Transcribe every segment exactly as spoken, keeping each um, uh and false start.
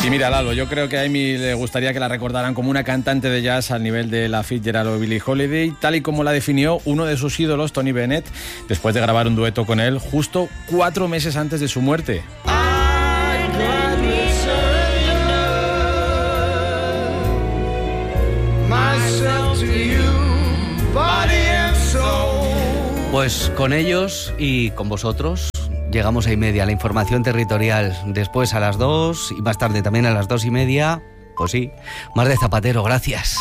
Y mira, Lalo, yo creo que a Amy le gustaría que la recordaran como una cantante de jazz al nivel de la Fitzgerald o Billie Holiday, tal y como la definió uno de sus ídolos, Tony Bennett, después de grabar un dueto con él justo cuatro meses antes de su muerte. Pues con ellos y con vosotros llegamos a y media, la información territorial. Después a las dos y más tarde también a las dos y media, pues sí, Mar de Zapatero, gracias.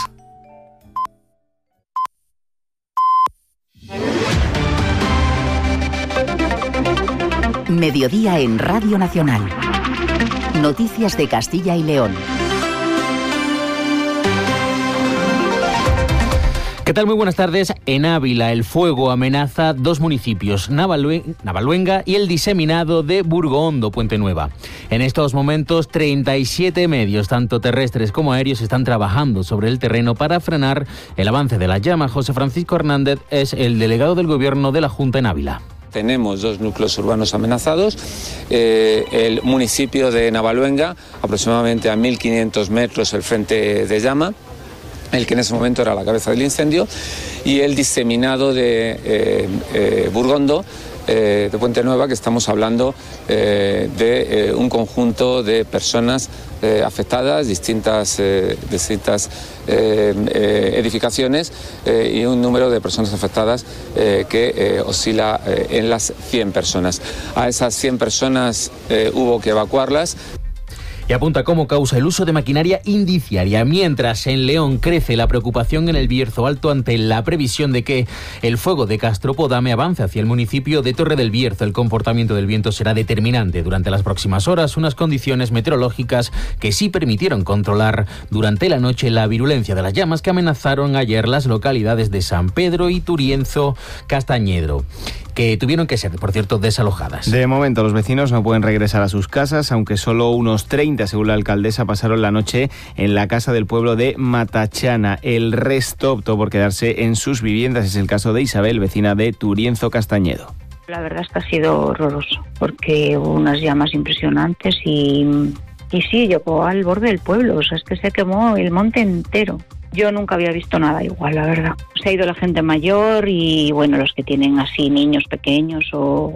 Mediodía en Radio Nacional. Noticias de Castilla y León. ¿Qué tal? Muy buenas tardes. En Ávila, el fuego amenaza dos municipios, Navaluenga y el diseminado de Burgoondo, Puente Nueva. En estos momentos, treinta y siete medios, tanto terrestres como aéreos, están trabajando sobre el terreno para frenar el avance de la llama. José Francisco Hernández es el delegado del Gobierno de la Junta en Ávila. Tenemos dos núcleos urbanos amenazados, eh, el municipio de Navaluenga, aproximadamente a mil quinientos metros el frente de llama, el que en ese momento era la cabeza del incendio, y el diseminado de eh, eh, Burgoondo, eh, de Puente Nueva, que estamos hablando eh, de eh, un conjunto de personas eh, afectadas, distintas, eh, distintas eh, eh, edificaciones eh, y un número de personas afectadas eh, que eh, oscila eh, en las cien personas. A esas cien personas eh, hubo que evacuarlas. Y apunta como causa el uso de maquinaria indiciaria, mientras en León crece la preocupación en el Bierzo Alto ante la previsión de que el fuego de Castropodame avance hacia el municipio de Torre del Bierzo. El comportamiento del viento será determinante durante las próximas horas, unas condiciones meteorológicas que sí permitieron controlar durante la noche la virulencia de las llamas que amenazaron ayer las localidades de San Pedro y Turienzo Castañedro, que tuvieron que ser, por cierto, desalojadas. De momento, los vecinos no pueden regresar a sus casas, aunque solo unos treinta, según la alcaldesa, pasaron la noche en la casa del pueblo de Matachana. El resto optó por quedarse en sus viviendas. Es el caso de Isabel, vecina de Turienzo Castañedo. La verdad es que ha sido horroroso, porque hubo unas llamas impresionantes y, y sí, llegó al borde del pueblo. O sea, es que se quemó el monte entero. Yo nunca había visto nada igual, la verdad. Se ha ido la gente mayor y, bueno, los que tienen así niños pequeños o...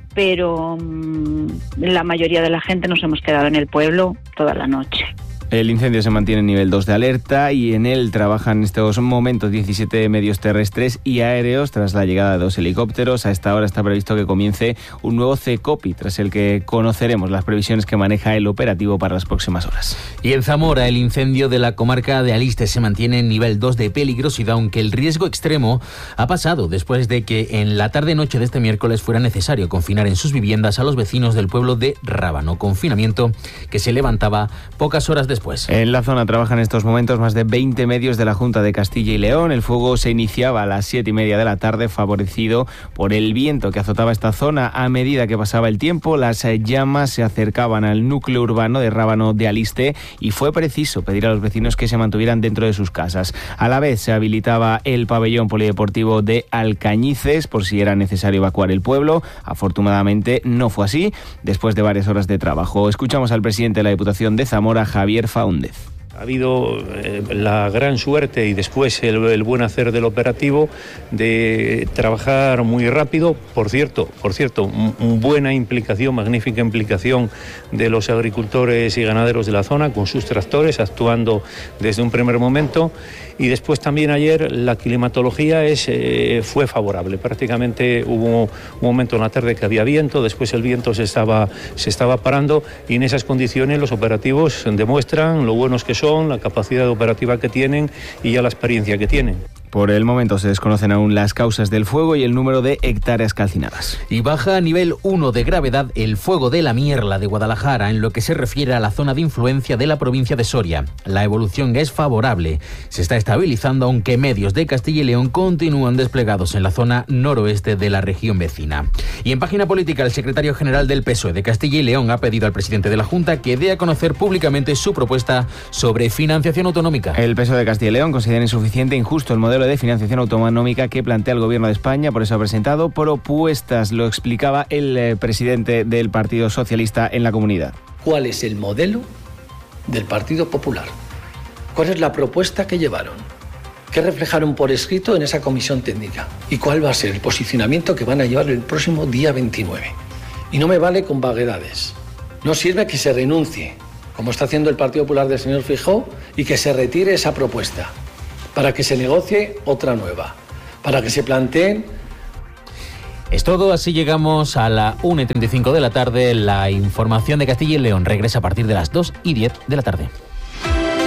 Pero mmm, la mayoría de la gente nos hemos quedado en el pueblo toda la noche. El incendio se mantiene en nivel dos de alerta y en él trabajan en estos momentos diecisiete medios terrestres y aéreos tras la llegada de dos helicópteros. A esta hora está previsto que comience un nuevo CECOPI, tras el que conoceremos las previsiones que maneja el operativo para las próximas horas. Y en Zamora, el incendio de la comarca de Aliste se mantiene en nivel dos de peligrosidad, aunque el riesgo extremo ha pasado después de que en la tarde-noche de este miércoles fuera necesario confinar en sus viviendas a los vecinos del pueblo de Rábano, confinamiento que se levantaba pocas horas después. En la zona trabajan en estos momentos más de veinte medios de la Junta de Castilla y León. El fuego se iniciaba a las siete y media de la tarde, favorecido por el viento que azotaba esta zona. A medida que pasaba el tiempo, las llamas se acercaban al núcleo urbano de Rábano de Aliste y fue preciso pedir a los vecinos que se mantuvieran dentro de sus casas. A la vez se habilitaba el pabellón polideportivo de Alcañices por si era necesario evacuar el pueblo. Afortunadamente no fue así, después de varias horas de trabajo. Escuchamos al presidente de la Diputación de Zamora, Javier Faúndez. Ha habido eh, la gran suerte y después el, el buen hacer del operativo de trabajar muy rápido. Por cierto, por cierto, m- buena implicación, magnífica implicación de los agricultores y ganaderos de la zona con sus tractores actuando desde un primer momento. Y después también ayer la climatología es, eh, fue favorable. Prácticamente hubo un momento en la tarde que había viento, después el viento se estaba, se estaba parando y en esas condiciones los operativos demuestran lo buenos que son, la capacidad operativa que tienen y ya la experiencia que tienen. Por el momento se desconocen aún las causas del fuego y el número de hectáreas calcinadas. Y baja a nivel uno de gravedad el fuego de la Mierla de Guadalajara en lo que se refiere a la zona de influencia de la provincia de Soria. La evolución es favorable. Se está estabilizando, aunque medios de Castilla y León continúan desplegados en la zona noroeste de la región vecina. Y en página política, el secretario general del P S O E de Castilla y León ha pedido al presidente de la Junta que dé a conocer públicamente su propuesta sobre financiación autonómica. El P S O E de Castilla y León considera insuficiente e injusto el modelo de financiación autonómica que plantea el Gobierno de España, por eso ha presentado propuestas, lo explicaba el eh, presidente del Partido Socialista en la comunidad. ¿Cuál es el modelo del Partido Popular. ¿Cuál es la propuesta que llevaron? ¿Qué reflejaron por escrito en esa comisión técnica? ¿Y cuál va a ser el posicionamiento que van a llevar el próximo día veintinueve? Y no me vale con vaguedades. No sirve que se renuncie, como está haciendo el Partido Popular del señor Feijóo, y que se retire esa propuesta, para que se negocie otra nueva, para que se planteen. Es todo, así llegamos a la una y treinta y cinco de la tarde. La información de Castilla y León regresa a partir de las dos y diez de la tarde.